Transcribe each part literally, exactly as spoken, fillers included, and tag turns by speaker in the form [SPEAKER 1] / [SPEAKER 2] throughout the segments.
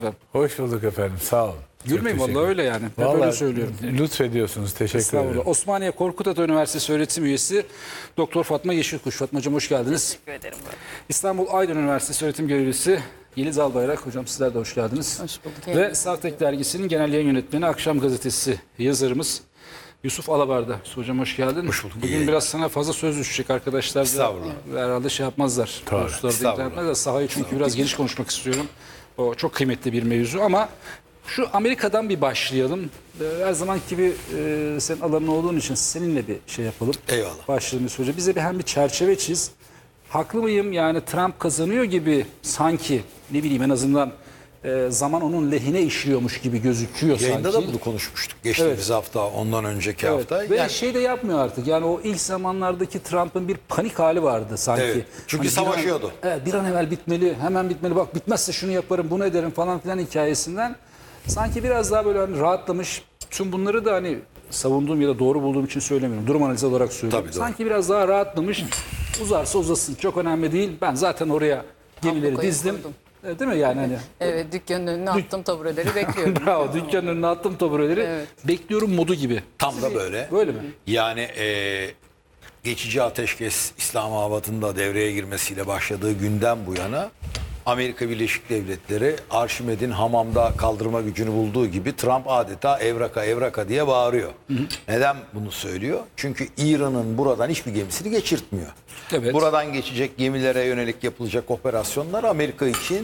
[SPEAKER 1] Hoş bulduk efendim, sağ olun.
[SPEAKER 2] Gülmeyin
[SPEAKER 1] Çok
[SPEAKER 2] vallahi
[SPEAKER 1] teşekkür-
[SPEAKER 2] öyle yani. Ben
[SPEAKER 1] Vallahi
[SPEAKER 2] böyle söylüyorum.
[SPEAKER 1] lütfediyorsunuz, teşekkür
[SPEAKER 2] Estağfurullah.
[SPEAKER 1] ederim.
[SPEAKER 2] Osmaniye Korkut Ata Üniversitesi öğretim üyesi Doktor Fatma Yeşilkuş. Fatmacığım hoş geldiniz.
[SPEAKER 3] Teşekkür ederim.
[SPEAKER 2] İstanbul Aydın Üniversitesi öğretim görevlisi Yeliz Albayrak. Hocam sizler de hoş geldiniz.
[SPEAKER 3] Hoş bulduk.
[SPEAKER 2] Ve Sartek Dergisi'nin genel yayın yönetmeni, Akşam Gazetesi yazarımız Yusuf Alabarda. Hocam hoş geldin.
[SPEAKER 4] Hoş bulduk.
[SPEAKER 2] Bugün
[SPEAKER 4] İyi.
[SPEAKER 2] biraz sana fazla söz düşecek arkadaşlar. da
[SPEAKER 4] Estağfurullah.
[SPEAKER 2] Herhalde şey yapmazlar.
[SPEAKER 1] Tabii.
[SPEAKER 2] Dostlar da
[SPEAKER 4] Estağfurullah.
[SPEAKER 2] internet sahayı çünkü biraz geniş konuşmak istiyorum. O çok kıymetli bir mevzu ama şu Amerika'dan bir başlayalım. Ee, Her zamanki gibi e, sen alanın olduğun için seninle bir şey yapalım.
[SPEAKER 4] Eyvallah.
[SPEAKER 2] Başlayalım Hoca. Bize bir hem bir çerçeve çiz. Haklı mıyım? Yani Trump kazanıyor gibi sanki ne bileyim en azından e, zaman onun lehine işliyormuş gibi gözüküyor
[SPEAKER 4] Yayında
[SPEAKER 2] sanki.
[SPEAKER 4] da bunu konuşmuştuk. Geçtiğimiz
[SPEAKER 2] Evet.
[SPEAKER 4] hafta, ondan önceki
[SPEAKER 2] Evet.
[SPEAKER 4] hafta.
[SPEAKER 2] Ve
[SPEAKER 4] Yani,
[SPEAKER 2] şey de yapmıyor artık. Yani o ilk zamanlardaki Trump'ın bir panik hali vardı sanki.
[SPEAKER 4] Evet. Çünkü
[SPEAKER 2] bir an-
[SPEAKER 4] savaşıyordu.
[SPEAKER 2] evet, bir an evvel bitmeli, hemen bitmeli. Bak bitmezse şunu yaparım, bunu ederim falan filan hikayesinden. Sanki biraz daha böyle hani rahatlamış. Tüm bunları da hani savunduğum ya da doğru bulduğum için söylemiyorum. Durum analizi olarak söylüyorum.
[SPEAKER 4] Tabii, doğru.
[SPEAKER 2] Sanki biraz daha rahatlamış. Uzarsa uzasın. Çok önemli değil. Ben zaten oraya gemileri
[SPEAKER 3] Ablukayı
[SPEAKER 2] dizdim.
[SPEAKER 3] kurdum.
[SPEAKER 2] E, Değil mi yani hani?
[SPEAKER 3] Evet, dükkanın önüne attım tabureleri bekliyorum.
[SPEAKER 2] Bravo. Dükkanın önüne attım tabureleri.
[SPEAKER 3] Evet.
[SPEAKER 2] Bekliyorum modu gibi.
[SPEAKER 4] tam da böyle.
[SPEAKER 2] Böyle mi?
[SPEAKER 4] Yani e, geçici ateşkes İslamabad'ın da devreye girmesiyle başladığı günden bu yana Amerika Birleşik Devletleri Arşimed'in hamamda kaldırma gücünü bulduğu gibi Trump adeta evraka evraka diye bağırıyor. Neden bunu söylüyor? Çünkü İran'ın buradan hiçbir gemisini geçirtmiyor.
[SPEAKER 2] Evet.
[SPEAKER 4] Buradan geçecek gemilere yönelik yapılacak operasyonlar Amerika için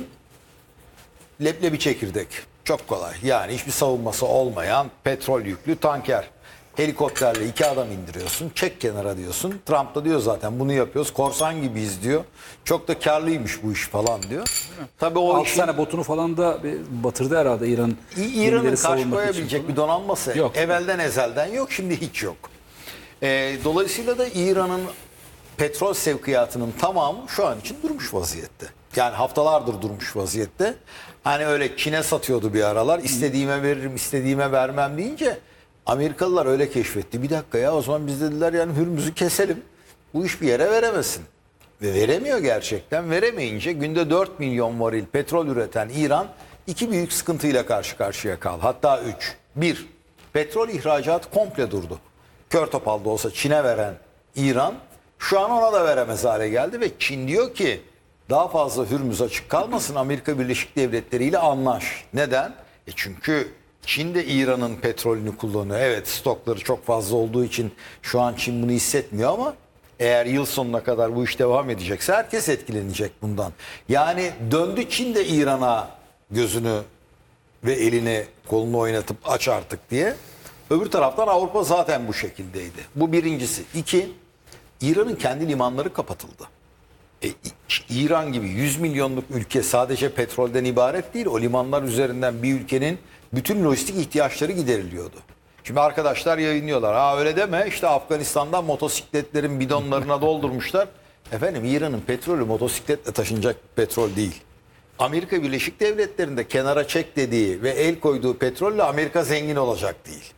[SPEAKER 4] leblebi çekirdek. Çok kolay. Yani hiçbir savunması olmayan petrol yüklü tanker. Helikopterle iki adam indiriyorsun. Çek kenara diyorsun. Trump da diyor zaten bunu yapıyoruz. Korsan gibiyiz diyor. Çok da karlıymış bu iş falan diyor. Tabii o
[SPEAKER 2] Altı
[SPEAKER 4] işin
[SPEAKER 2] tane botunu falan da bir batırdı herhalde İran.
[SPEAKER 4] İ- İran'ın
[SPEAKER 2] gemileri
[SPEAKER 4] karşı
[SPEAKER 2] savunmak
[SPEAKER 4] koyabilecek
[SPEAKER 2] için
[SPEAKER 4] bir donanması
[SPEAKER 2] Yok.
[SPEAKER 4] evvelden ezelden yok, şimdi hiç yok. Ee, dolayısıyla da İran'ın petrol sevkiyatının tamamı şu an için durmuş vaziyette. Yani haftalardır durmuş vaziyette. Hani öyle Çin'e satıyordu bir aralar. İstediğime veririm, istediğime vermem deyince Amerikalılar öyle keşfetti. Bir dakika ya, o zaman biz dediler yani Hürmüz'ü keselim. Bu iş bir yere veremesin. Ve veremiyor gerçekten. Veremeyince günde dört milyon varil petrol üreten İran iki büyük sıkıntıyla karşı karşıya kaldı. Hatta üç. Bir, petrol ihracatı komple durdu. Kör topal da olsa Çin'e veren İran şu an ona da veremez hale geldi ve Çin diyor ki daha fazla Hürmüz açık kalmasın, Amerika Birleşik Devletleri ile anlaş. Neden? E çünkü Çin de İran'ın petrolünü kullanıyor. Evet, stokları çok fazla olduğu için şu an Çin bunu hissetmiyor ama eğer yıl sonuna kadar bu iş devam edecekse herkes etkilenecek bundan. Yani döndü Çin de İran'a gözünü ve elini kolunu oynatıp aç artık diye. Öbür taraftan Avrupa zaten bu şekildeydi. Bu birincisi. İki, İran'ın kendi limanları kapatıldı. E, İran gibi yüz milyonluk ülke sadece petrolden ibaret değil. O limanlar üzerinden bir ülkenin bütün lojistik ihtiyaçları gideriliyordu. Şimdi arkadaşlar yayınlıyorlar. Ha öyle deme, işte Afganistan'dan motosikletlerin bidonlarına doldurmuşlar. Efendim, İran'ın petrolü motosikletle taşınacak petrol değil. Amerika Birleşik Devletleri'nde kenara çek dediği ve el koyduğu petrolle Amerika zengin olacak değil.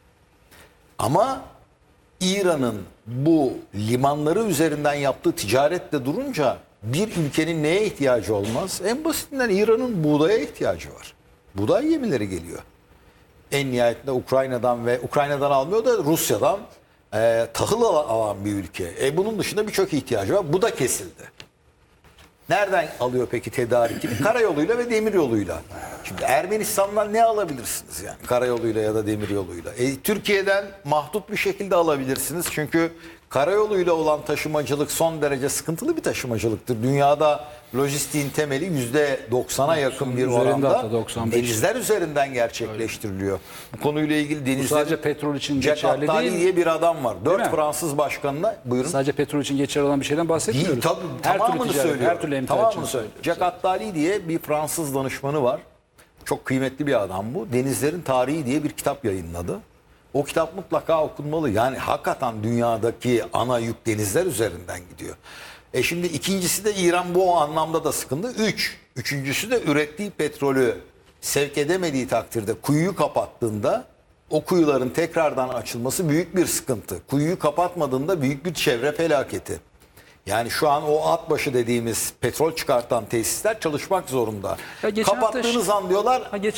[SPEAKER 4] Ama İran'ın bu limanları üzerinden yaptığı ticaretle durunca bir ülkenin neye ihtiyacı olmaz? En basitinden İran'ın buğdaya ihtiyacı var. Buğday gemileri geliyor. En nihayetinde Ukrayna'dan ve Ukrayna'dan almıyor da Rusya'dan e, tahıl al- alan bir ülke. E, bunun dışında birçok ihtiyacı var. Bu da kesildi. Nereden alıyor peki tedarikini? Karayoluyla ve demiryoluyla. Şimdi Ermenistan'dan ne alabilirsiniz yani? Karayoluyla ya da demiryoluyla. E, Türkiye'den mahdut bir şekilde alabilirsiniz. Çünkü karayoluyla olan taşımacılık son derece sıkıntılı bir taşımacılıktır. Dünyada lojistiğin temeli yüzde doksana yakın bir
[SPEAKER 2] üzerinde
[SPEAKER 4] oranda
[SPEAKER 2] hatta doksan beş.
[SPEAKER 4] denizler üzerinden gerçekleştiriliyor. Bu konuyla ilgili denizler...
[SPEAKER 2] sadece petrol için
[SPEAKER 4] Jack
[SPEAKER 2] geçerli
[SPEAKER 4] Attali
[SPEAKER 2] değil.
[SPEAKER 4] diye bir adam var.
[SPEAKER 2] mi?
[SPEAKER 4] Dört Fransız başkanına... Buyurun.
[SPEAKER 2] Sadece petrol için geçerli olan bir şeyden bahsetmiyoruz.
[SPEAKER 4] Değil, tabii,
[SPEAKER 2] her
[SPEAKER 4] tamamını
[SPEAKER 2] türlü ticaret,
[SPEAKER 4] söylüyorum.
[SPEAKER 2] her türlü emtia
[SPEAKER 4] Tamamını
[SPEAKER 2] için
[SPEAKER 4] söylüyorum.
[SPEAKER 2] söylüyoruz.
[SPEAKER 4] Jack Attali diye bir Fransız danışmanı var. Çok kıymetli bir adam bu. Denizlerin Tarihi diye bir kitap yayınladı. O kitap mutlaka okunmalı. Yani hakikaten dünyadaki ana yük denizler üzerinden gidiyor. E şimdi ikincisi de İran bu anlamda da sıkıntı. Üç. Üçüncüsü de ürettiği petrolü sevk edemediği takdirde kuyuyu kapattığında o kuyuların tekrardan açılması büyük bir sıkıntı. Kuyuyu kapatmadığında büyük bir çevre felaketi. Yani şu an o Atbaşı dediğimiz petrol çıkartan tesisler çalışmak zorunda.
[SPEAKER 2] Ya geçen hafta
[SPEAKER 4] Kapattığınız
[SPEAKER 2] ş-
[SPEAKER 4] an diyorlar
[SPEAKER 2] Ha, geçen